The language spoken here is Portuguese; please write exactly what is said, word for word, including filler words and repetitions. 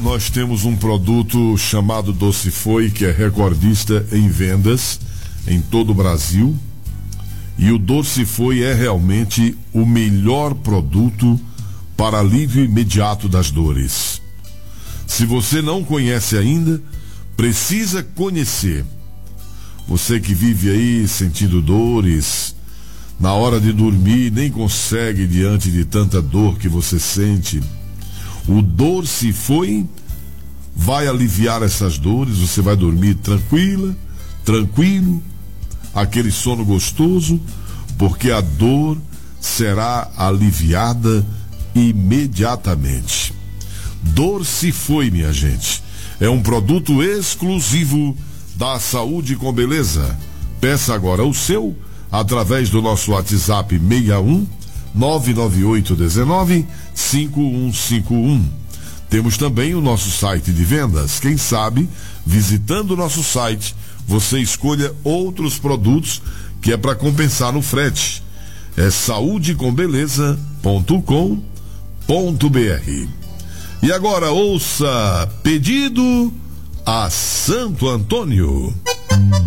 nós temos um produto chamado Docifoi, que é recordista em vendas em todo o Brasil. E o Docifoi é realmente o melhor produto para alívio imediato das dores. Se você não conhece ainda, precisa conhecer. Você que vive aí sentindo dores, na hora de dormir nem consegue diante de tanta dor que você sente. O Docifoi vai aliviar essas dores, você vai dormir tranquila, tranquilo, aquele sono gostoso, porque a dor será aliviada imediatamente. Docifoi, minha gente, é um produto exclusivo da Saúde com Beleza. Peça agora o seu através do nosso WhatsApp seis um nove nove oito um nove cinco um cinco um. Temos também o nosso site de vendas. Quem sabe, visitando o nosso site, você escolha outros produtos que é para compensar no frete. É saúde com beleza ponto com ponto br. E agora ouça Pedido a Santo Antônio.